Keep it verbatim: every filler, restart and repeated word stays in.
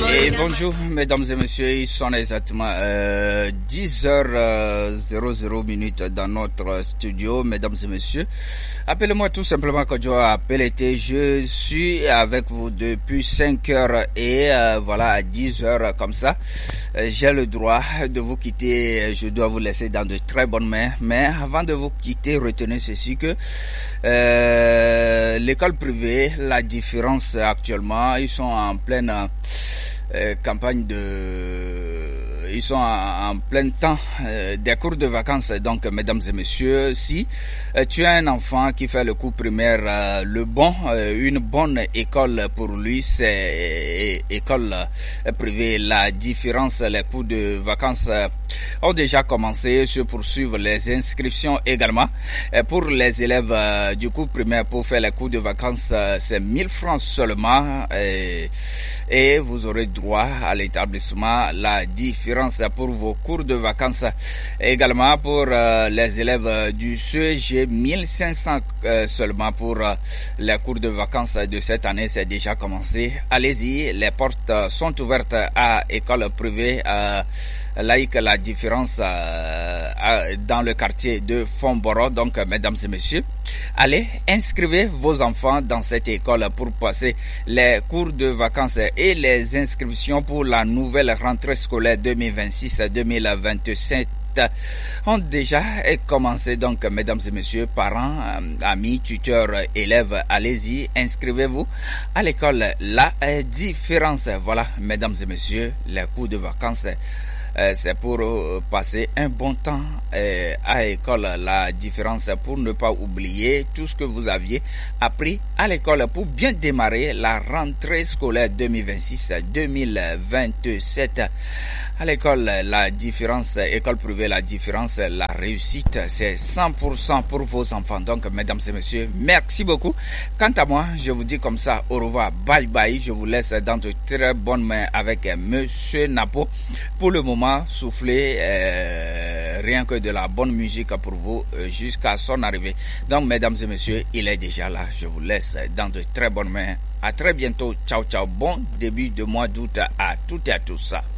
Et bonjour mesdames et messieurs, ils sont exactement euh, dix heures minutes dans notre studio, mesdames et messieurs. Appelez-moi tout simplement Kodjo Appelete, je suis avec vous depuis cinq heures et euh, voilà à dix heures comme ça. Euh, j'ai le droit de vous quitter, je dois vous laisser dans de très bonnes mains. Mais avant de vous quitter, retenez ceci que euh, l'école privée, la différence actuellement, ils sont en pleine euh, campagne de... Ils sont en, en plein temps euh, des cours de vacances. Donc, mesdames et messieurs, si euh, tu as un enfant qui fait le cours primaire, euh, le bon, euh, une bonne école pour lui, c'est euh, école euh, privée. La différence, les cours de vacances euh, ont déjà commencé, se poursuivent les inscriptions également. Et pour les élèves euh, du cours primaire, pour faire les cours de vacances, euh, c'est mille francs seulement. Et, et vous aurez droit à l'établissement. La différence pour vos cours de vacances. Également pour euh, les élèves du C E G, mille cinq cents euh, seulement pour euh, les cours de vacances de cette année. C'est déjà commencé. Allez-y, les portes sont ouvertes à école privée euh, laïque. La différence euh, dans le quartier de Fomboro. Donc, mesdames et messieurs, allez, inscrivez vos enfants dans cette école pour passer les cours de vacances et les inscriptions pour la nouvelle rentrée scolaire deux mille vingt-six deux mille vingt-sept ont déjà commencé. Donc, mesdames et messieurs, parents, amis, tuteurs, élèves, allez-y, inscrivez-vous à l'école. La différence, voilà, mesdames et messieurs, les cours de vacances, Euh, c'est pour euh, passer un bon temps euh, à l'école. La différence, pour ne pas oublier tout ce que vous aviez appris à l'école pour bien démarrer la rentrée scolaire deux mille vingt-six deux mille vingt-sept. À l'école, la différence, école privée, la différence, la réussite, c'est cent pour cent pour vos enfants. Donc, mesdames et messieurs, merci beaucoup. Quant à moi, je vous dis comme ça, au revoir, bye bye. Je vous laisse dans de très bonnes mains avec Monsieur Napo. Pour le moment, soufflez euh, rien que de la bonne musique pour vous euh, jusqu'à son arrivée. Donc, mesdames et messieurs, il est déjà là. Je vous laisse dans de très bonnes mains. À très bientôt. Ciao, ciao. Bon début de mois d'août à toutes et à tous.